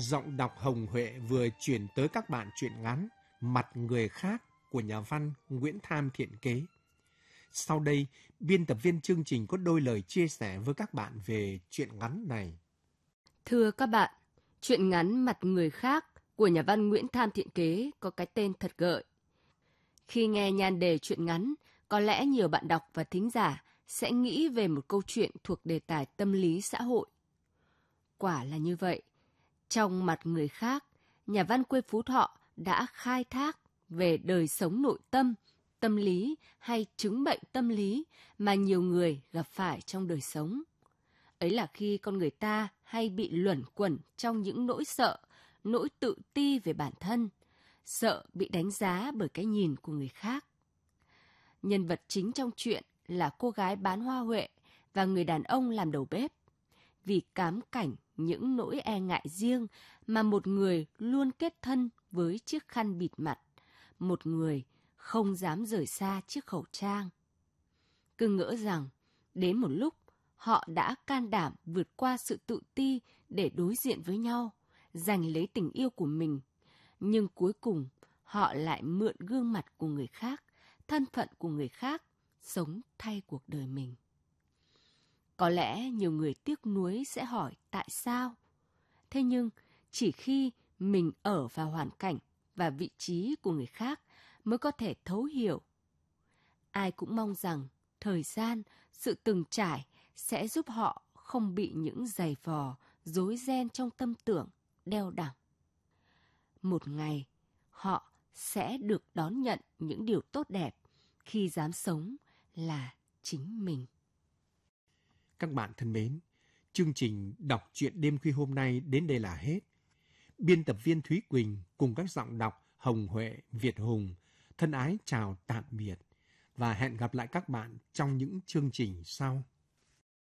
Giọng đọc Hồng Huệ vừa chuyển tới các bạn truyện ngắn Mặt Người Khác của nhà văn Nguyễn Tham Thiện Kế. Sau đây, biên tập viên chương trình có đôi lời chia sẻ với các bạn về truyện ngắn này. Thưa các bạn, truyện ngắn Mặt Người Khác của nhà văn Nguyễn Tham Thiện Kế có cái tên thật gợi. Khi nghe nhan đề truyện ngắn, có lẽ nhiều bạn đọc và thính giả sẽ nghĩ về một câu chuyện thuộc đề tài tâm lý xã hội. Quả là như vậy. Trong Mặt Người Khác, nhà văn quê Phú Thọ đã khai thác về đời sống nội tâm, tâm lý hay chứng bệnh tâm lý mà nhiều người gặp phải trong đời sống. Ấy là khi con người ta hay bị luẩn quẩn trong những nỗi sợ, nỗi tự ti về bản thân, sợ bị đánh giá bởi cái nhìn của người khác. Nhân vật chính trong truyện là cô gái bán hoa huệ và người đàn ông làm đầu bếp. Vì cám cảnh những nỗi e ngại riêng mà một người luôn kết thân với chiếc khăn bịt mặt, một người không dám rời xa chiếc khẩu trang. Cứ ngỡ rằng đến một lúc họ đã can đảm vượt qua sự tự ti để đối diện với nhau, giành lấy tình yêu của mình. Nhưng cuối cùng họ lại mượn gương mặt của người khác, thân phận của người khác, sống thay cuộc đời mình. Có lẽ nhiều người tiếc nuối sẽ hỏi tại sao? Thế nhưng chỉ khi mình ở vào hoàn cảnh và vị trí của người khác mới có thể thấu hiểu. Ai cũng mong rằng thời gian, sự từng trải sẽ giúp họ không bị những giày vò, rối ren trong tâm tưởng, đeo đẳng. Một ngày, họ sẽ được đón nhận những điều tốt đẹp khi dám sống là chính mình. Các bạn thân mến, chương trình đọc truyện đêm khuya hôm nay đến đây là hết. Biên tập viên Thúy Quỳnh cùng các giọng đọc Hồng Huệ, Việt Hùng thân ái chào tạm biệt và hẹn gặp lại các bạn trong những chương trình sau.